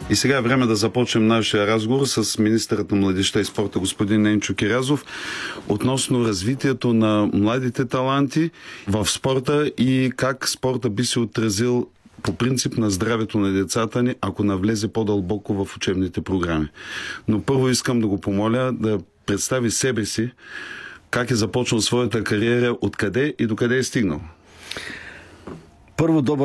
И сега е време да започнем нашия разговор с министърът на младежта и спорта господин Ненчо Кирязов относно развитието на младите таланти в спорта и как спорта би се отразил по принцип на здравето на децата ни, ако навлезе по-дълбоко в учебните програми. Но първо искам да го помоля да представи себе си, как е започнал своята кариера, откъде и докъде е стигнал. Първо, добър